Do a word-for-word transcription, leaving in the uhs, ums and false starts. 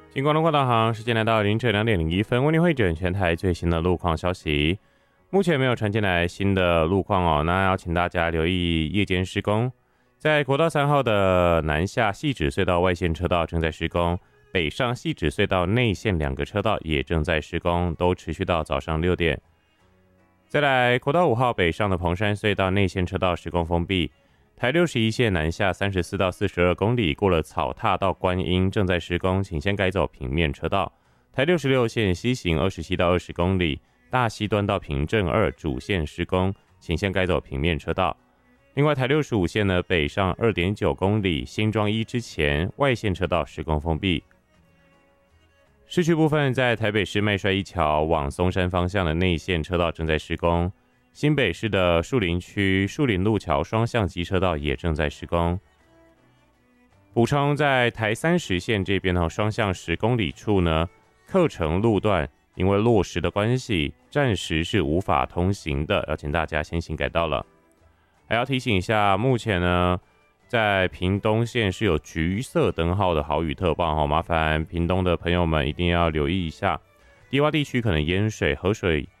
金光路况导航，时间来到凌晨两点零一分，为您汇整全台最新的路况消息。目前没有传进来新的路况哦，那要请大家留意夜间施工。在国道三号的南下汐止隧道外线车道正在施工，北上汐止隧道内线两个车道也正在施工，都持续到早上六点。再来，国道五号北上的彭山隧道内线车道施工封闭。台六十一线南下三十四到四十二公里，过了草踏到观音正在施工，请先改走平面车道。台六十六线西行二十七到二十公里，大溪端到平镇二主线施工，请先改走平面车道。另外，台六十五线呢北上 二点九公里，新庄一之前外线车道施工封闭。市区部分，在台北市麦帅一桥往松山方向的内线车道正在施工。新北市的树林区树林路桥双向机车道也正在施工。补充，在台三十线这边双向十公里处呢，客城路段因为落石的关系，暂时是无法通行的，要请大家先行改道了。还要提醒一下，目前呢，在屏东县是有橘色灯号的豪雨特报，麻烦屏东的朋友们一定要留意一下，低洼地区可能淹水，河水